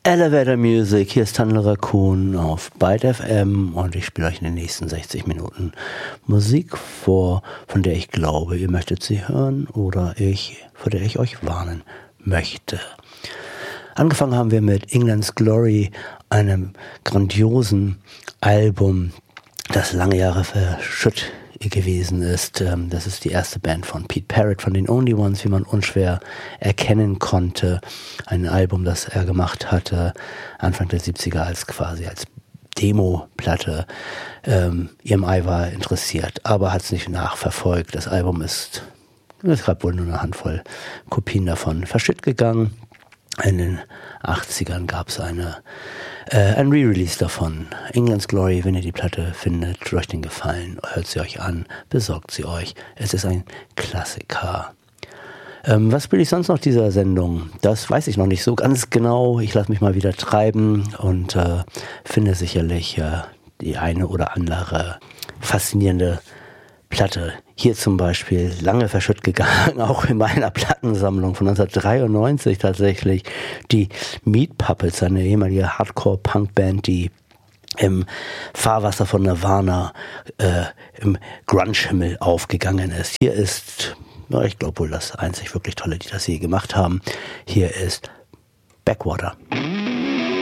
Elevator Music, hier ist Tunnel Raccoon auf Byte FM und ich spiele euch in den nächsten 60 Minuten Musik vor, von der ich glaube, ihr möchtet sie hören oder vor der ich euch warnen möchte. Angefangen haben wir mit England's Glory, einem grandiosen Album, das lange Jahre verschütt gewesen ist. Das ist die erste Band von Pete Parrott, von den Only Ones, wie man unschwer erkennen konnte. Ein Album, das er gemacht hatte, Anfang der 70er als Demo-Platte. EMI war interessiert, aber hat es nicht nachverfolgt. Das Album es gab wohl nur eine Handvoll Kopien davon verschütt gegangen. In den 80ern gab es ein Re-Release davon. England's Glory, wenn ihr die Platte findet, tut euch den Gefallen, hört sie euch an, besorgt sie euch. Es ist ein Klassiker. Was spiele ich sonst noch dieser Sendung? Das weiß ich noch nicht so ganz genau. Ich lasse mich mal wieder treiben und finde sicherlich die eine oder andere faszinierende Platte. Hier zum Beispiel lange verschütt gegangen, auch in meiner Plattensammlung von 1993 tatsächlich. Die Meat Puppets, eine ehemalige Hardcore-Punk-Band, die im Fahrwasser von Nirvana im Grunge-Himmel aufgegangen ist. Hier ist, ich glaube wohl das einzig wirklich Tolle, die das je gemacht haben. Hier ist Backwater.